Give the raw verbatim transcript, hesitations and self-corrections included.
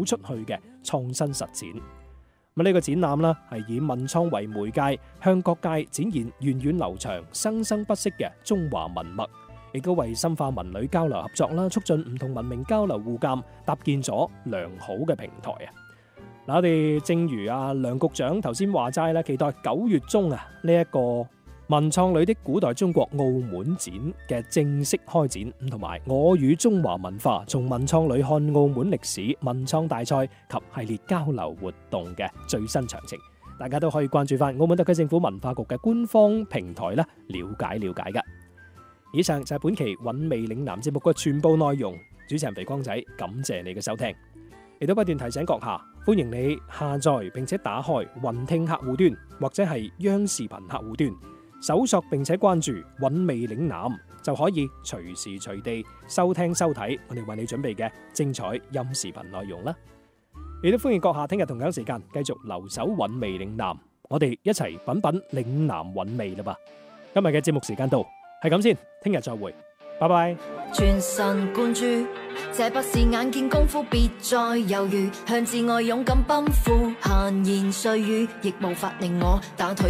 出去嘅創新實踐。咁呢個展覽啦，係以文創為媒介，向各界展現源遠流長、生生不息嘅中華文脈，亦都為深化文旅交流合作啦，促進唔同文明交流互鑒，搭建咗良好嘅平台啊！嗱，我哋正如阿梁局長頭先話齋咧，期待九月中啊呢一個文創旅的古代中國澳門展嘅正式開展，咁同埋我與中華文化從文創旅看澳門歷史文創大賽及系列交流活動嘅最新詳情，大家都可以關注翻澳門特區政府文化局嘅官方平台啦，了解了解噶。以上就係本期韻味嶺南節目嘅全部內容，主持人肥光仔感謝你嘅收聽，亦都不斷提醒閣下，歡迎你下載並且打開雲聽客戶端或者係央視頻客戶端，搜索並且關注韻味嶺南，就可以隨時隨地收聽收睇我哋為你準備嘅精彩音視頻內容啦。亦都歡迎閣下聽日同樣時間繼續留守韻味嶺南，我哋一齊品品嶺南韻味啦吧。今日嘅節目時間到，係咁先，聽日再會，拜拜。 全神貫注，這不是眼見功夫，別再猶豫，向至愛勇敢奔赴，閒言碎語亦無法令我打退。